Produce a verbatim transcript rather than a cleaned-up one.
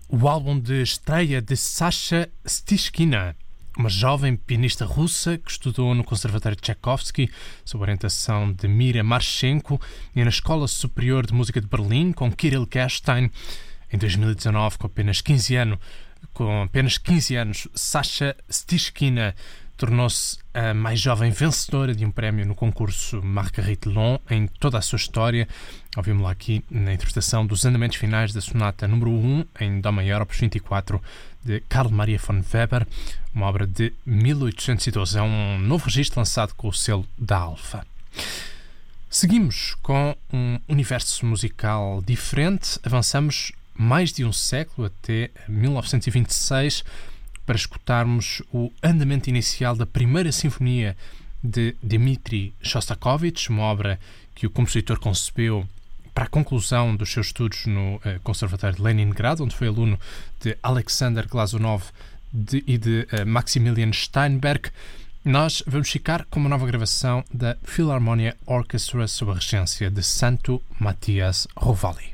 o álbum de estreia de Sasha Stishkina, uma jovem pianista russa que estudou no Conservatório de Tchaikovsky sob orientação de Mira Marchenko e na Escola Superior de Música de Berlim com Kirill Gerstein. Em dois mil e dezanove, com apenas quinze anos, com apenas quinze anos, Sasha Stishkina tornou-se a mais jovem vencedora de um prémio no concurso Marguerite Long em toda a sua história. Ouvimos lá aqui na interpretação dos andamentos finais da sonata número um em Dó maior, opus vinte e quatro, de Carl Maria von Weber, uma obra de mil oitocentos e doze. É um novo registro lançado com o selo da Alfa. Seguimos com um universo musical diferente. Avançamos mais de um século, até mil novecentos e vinte e seis, para escutarmos o andamento inicial da primeira sinfonia de Dmitri Shostakovich, uma obra que o compositor concebeu para a conclusão dos seus estudos no uh, Conservatório de Leningrado, onde foi aluno de Alexander Glazunov de, e de uh, Maximilian Steinberg. Nós vamos ficar com uma nova gravação da Philharmonia Orchestra sob a regência de Santo Matias Rovali.